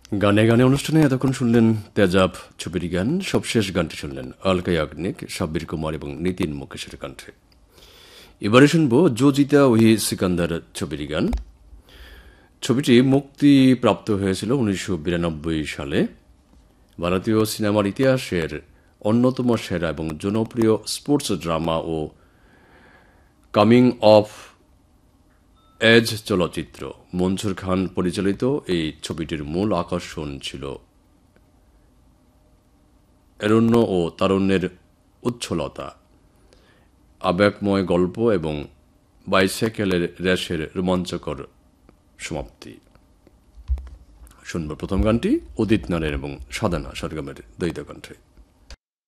গানে গানে অনুষ্ঠানে এতক্ষণ শুনলেন তেজাব ছবির গান। সবশেষ গানটি শুনলেন অলকা ইয়াগনিক, সাব্বির কুমার এবং নিতিন মুকেশের কণ্ঠে। এবারে শুনব জো জিতা ওহি সিকান্দার ছবির গান। ছবিটি মুক্তিপ্রাপ্ত হয়েছিল 1992 সালে। ভারতীয় সিনেমার ইতিহাসের অন্যতম সেরা এবং জনপ্রিয় sports drama O coming of age চলচ্চিত্র। মনসুর খান পরিচালিত এই ছবিটির মূল আকর্ষণ ছিল অরণ্য ও তারুণ্যের উচ্ছলতা, আবেগময় গল্প এবং বাইসাইকেলের রেসের রোমাঞ্চকর সমাপ্তি। শুনব প্রথম গানটি উদিত নারায়ণ এবং সাধনা সরগমের দ্বৈত কণ্ঠে।